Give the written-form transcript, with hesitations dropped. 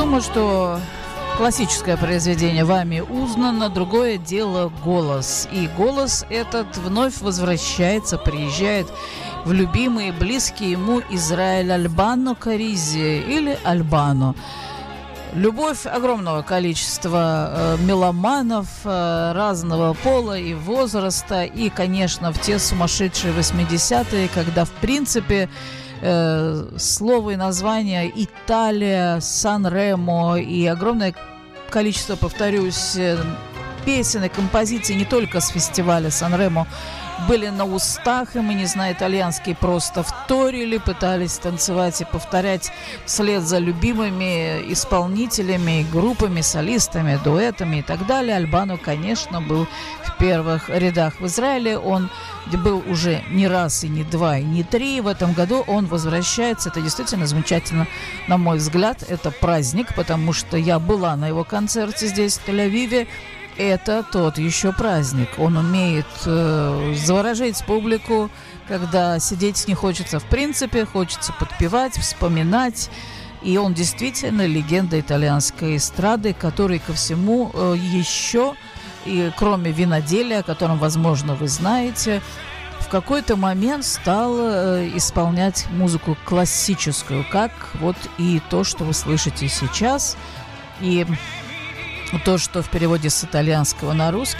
думаю, что классическое произведение вами узнано. Другое дело голос. И голос этот вновь возвращается, приезжает в любимый, близкий ему Израиль Альбано Каризи или Альбано. Любовь огромного количества меломанов разного пола и возраста. И, конечно, в те сумасшедшие 80-е, когда, в принципе, слово и название Италия, Сан-Ремо и огромное количество, повторюсь, песен и композиций не только с фестиваля Сан-Ремо были на устах, и мы, не знаю, итальянские просто вторили, пытались танцевать и повторять вслед за любимыми исполнителями, группами, солистами, дуэтами и так далее. Альбано, конечно, был в первых рядах в Израиле. Он был уже не раз, и не два, и не три. В этом году он возвращается. Это действительно замечательно, на мой взгляд. Это праздник, потому что я была на его концерте здесь, в Тель-Авиве. Это тот еще праздник. Он умеет заворожить публику, когда сидеть не хочется в принципе, хочется подпевать, вспоминать. И он действительно легенда итальянской эстрады, который ко всему еще, и кроме виноделия, о котором, возможно, вы знаете, в какой-то момент стал исполнять музыку классическую, как вот и то, что вы слышите сейчас. И то, что в переводе с итальянского на русский